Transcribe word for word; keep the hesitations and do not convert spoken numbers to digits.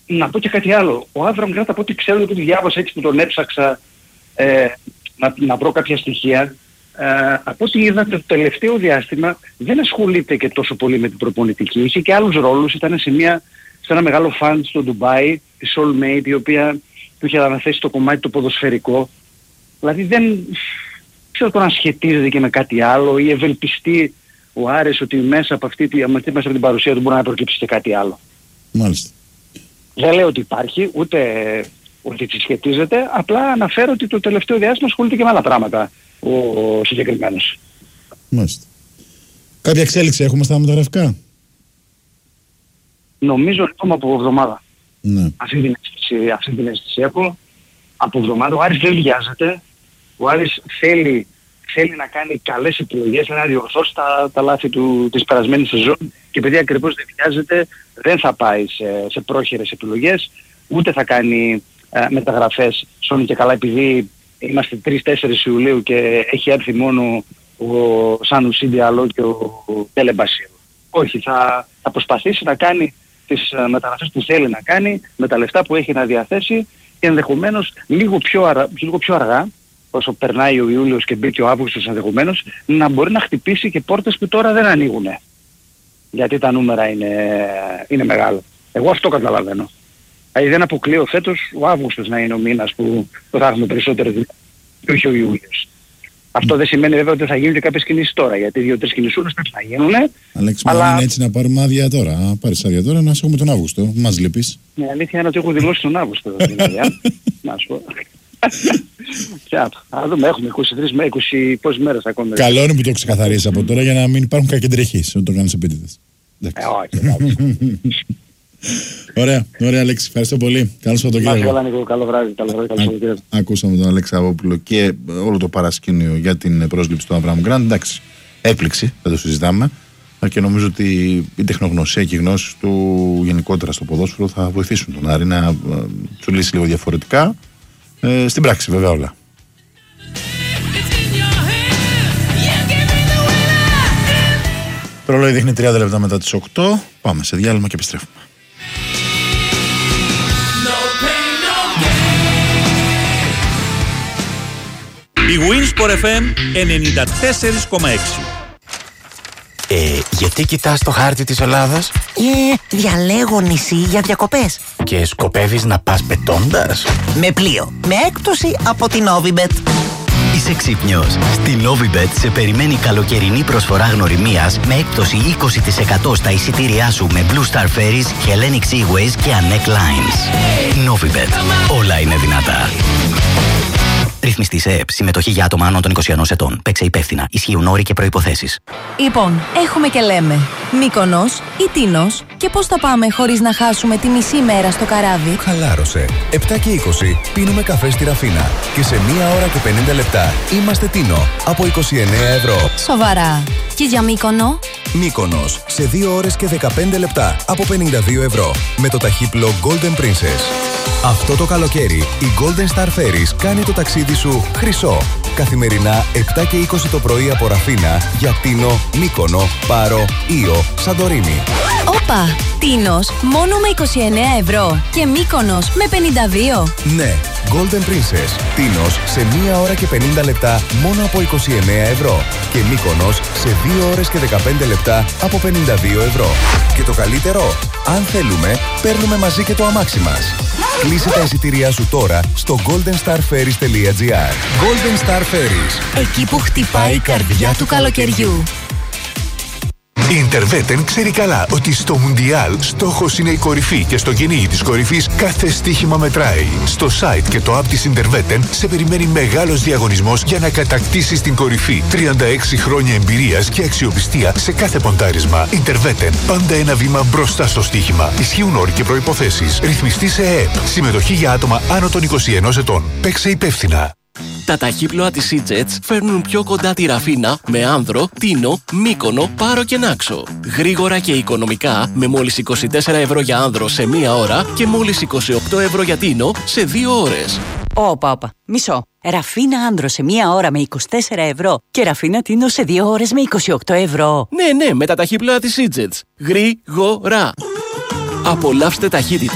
να πω και κάτι άλλο. Ο Άβραμ Γκραντ, από ό,τι ξέρω, που τη διάβασα έτσι που τον έψαξα ε, να, να βρω κάποια στοιχεία, ε, από ό,τι είδα το τελευταίο διάστημα δεν ασχολείται και τόσο πολύ με την προπονητική. Είχε και άλλους ρόλους, ήταν σε, μια, σε ένα μεγάλο φαν στο Ντουμπάι, τη Soulmate, η οποία του είχε αναθέσει το κομμάτι το ποδοσφαιρικό. Δηλαδή δεν ξέρω τώρα αν σχετίζεται και με κάτι άλλο ή ευελπιστεί ο Άρης ότι μέσα από αυτή, μέσα από την παρουσία του μπορεί να προκύψει και κάτι άλλο. Μάλιστα. Δεν λέω ότι υπάρχει, ούτε ότι συσχετίζεται, απλά αναφέρω ότι το τελευταίο διάστημα ασχολείται και με άλλα πράγματα ο, ο συγκεκριμένος. Μάλιστα. Κάποια εξέλιξη έχουμε στα μεταγραφικά? Νομίζω λοιπόν από εβδομάδα. Ναι. Αυτή την αίσθηση, αυτή την αίσθηση έχω. Από εβδομάδα ο Άρης δεν βιάζεται. Ο Άρης θέλει, θέλει να κάνει καλές επιλογές, να διορθώσει τα, τα λάθη του, της περασμένης σεζόν, και επειδή ακριβώς δεν βιάζεται δεν θα πάει σε, σε πρόχειρες επιλογές, ούτε θα κάνει ε, μεταγραφές σώνει και καλά επειδή είμαστε τρεις τέσσερις Ιουλίου και έχει έρθει μόνο ο Σανουσί Διαλό και ο, ο Τελεμπασίου. Όχι, θα, θα προσπαθήσει να κάνει τις ε, μεταγραφές που θέλει να κάνει με τα λεφτά που έχει να διαθέσει και ενδεχομένως λίγο πιο, αρα, λίγο πιο αργά, όσο περνάει ο Ιούλιος και μπήκε ο Αύγουστος ενδεχομένως, να μπορεί να χτυπήσει και πόρτες που τώρα δεν ανοίγουν. Γιατί τα νούμερα είναι, είναι μεγάλα. Εγώ αυτό καταλαβαίνω. Δηλαδή δεν αποκλείω φέτος ο Αύγουστος να είναι ο μήνας που θα έχουμε περισσότερες δουλειές και όχι ο Ιούλιος. Αυτό δεν σημαίνει βέβαια ότι θα γίνουν και κάποιες κινήσεις τώρα, γιατί δύο-τρεις κινησούρες πρέπει να γίνουν. Αλέξη, αλλά είναι έτσι να πάρουμε άδεια τώρα. Να πάρεις άδεια τώρα να σε έχουμε τον Αύγουστο. Μας λείπεις. Ναι, αλήθεια είναι ότι έχω δηλώσει τον Αύγουστο. Να σου πω. Θα δούμε, έχουμε είκοσι τρεις με είκοσι πόσες μέρες ακόμα. Καλό είναι που το ξεκαθαρίσεις από τώρα για να μην υπάρχουν κακεντρεχείς όταν το κάνεις επίτηδες. Ε, όχι. Ωραία, ωραία Αλέξη, ευχαριστώ πολύ. Καλό Σαββατοκύριακο. Καλά, Νίκο, καλό βράδυ. Καλό βράδυ, καλό Σαββατοκύριακο. Ακούσαμε τον Αλέξη Αβόπουλο και όλο το παρασκήνιο για την πρόσληψη του Αβραάμ Γκραντ. Εντάξει, έκπληξη, δεν το συζητάμε. Και νομίζω ότι η τεχνογνωσία και οι γνώσεις του γενικότερα στο ποδόσφαιρο θα βοηθήσουν τον Άρη να του λύσει λίγο διαφορετικά. Ε, στην πράξη βέβαια όλα. Το ρολόι δείχνει τριάντα λεπτά μετά τις οκτώ. Πάμε σε διάλειμμα και επιστρέφουμε. Η Winsport εφ εμ ενενήντα τέσσερα κόμμα έξι. Ε, γιατί κοιτάς το χάρτη της Ελλάδας? Ε, διαλέγω νησί για διακοπές. Και σκοπεύεις να πας πετώντας? Με πλοίο, με έκπτωση από την Novibet. Είσαι ξύπνιος. Στη Novibet σε περιμένει καλοκαιρινή προσφορά γνωριμίας με έκπτωση είκοσι τοις εκατό στα εισιτήριά σου με Blue Star Ferries, Hellenic Seaways και Anek Lines. Novibet. Όλα είναι δυνατά. Ρυθμιστή σε ΕΕΠ. Συμμετοχή για άτομα άνω των είκοσι ενός ετών. Παίξε υπεύθυνα. Ισχύουν όροι και προϋποθέσεις. Λοιπόν, έχουμε και λέμε Μύκονος ή Τίνος, και πώς θα πάμε χωρίς να χάσουμε τη μισή μέρα στο καράβι? Χαλάρωσε. επτά και είκοσι πίνουμε καφέ στη Ραφίνα. Και σε μία ώρα και πενήντα λεπτά είμαστε Τίνο από είκοσι εννέα ευρώ. Σοβαρά. Και για Μύκονο? Μύκονος σε δύο ώρες και δεκαπέντε λεπτά από πενήντα δύο ευρώ. Με το ταχύπλο Golden Princess. Αυτό το καλοκαίρι η Golden Star Ferries κάνει το ταξίδι σου χρυσό. Καθημερινά επτά και είκοσι το πρωί από Ραφίνα για Τίνο, Μύκονο, Πάρο, Ήο, Σαντορίνη. Όπα! Τίνος μόνο με είκοσι εννέα ευρώ και Μύκονος με πενήντα δύο. Ναι, Golden Princess. Τίνος σε μία ώρα και πενήντα λεπτά μόνο από είκοσι εννέα ευρώ. Και Μύκονος σε δύο ώρες και δεκαπέντε λεπτά από πενήντα δύο ευρώ. Και το καλύτερο, αν θέλουμε, παίρνουμε μαζί και το αμάξι μας. Κλείσε τα εισιτήριά σου τώρα στο golden star ferries τελεία gr. Golden Star Ferries. Εκεί που χτυπάει η καρδιά του καλοκαιριού. Η Interveten ξέρει καλά ότι στο Μουντιάλ στόχος είναι η κορυφή και στο κυνήγι της κορυφής κάθε στοίχημα μετράει. Στο site και το app της Interveten σε περιμένει μεγάλος διαγωνισμός για να κατακτήσεις την κορυφή. τριάντα έξι χρόνια εμπειρίας και αξιοπιστία σε κάθε ποντάρισμα. Interveten. Πάντα ένα βήμα μπροστά στο στοίχημα. Ισχύουν όροι και προϋποθέσεις. Ρυθμιστή σε ΕΕΠ. Συμμετοχή για άτομα άνω των είκοσι ενός ετών. Παίξε υπεύθυνα. Τα ταχύπλοα της Seajets φέρνουν πιο κοντά τη Ραφίνα με Άνδρο, Τίνο, Μύκονο, Πάρο και Νάξο. Γρήγορα και οικονομικά με μόλις είκοσι τέσσερα ευρώ για Άνδρο σε μία ώρα και μόλις είκοσι οκτώ ευρώ για Τίνο σε δύο ώρες. Όπα, όπα. Μισό. Ραφίνα Άνδρο σε μία ώρα με είκοσι τέσσερα ευρώ και Ραφίνα Τίνο σε δύο ώρες με είκοσι οκτώ ευρώ. Ναι, ναι, με τα ταχύπλοα της Seajets. Γρήγορα. Απολαύστε ταχύτητα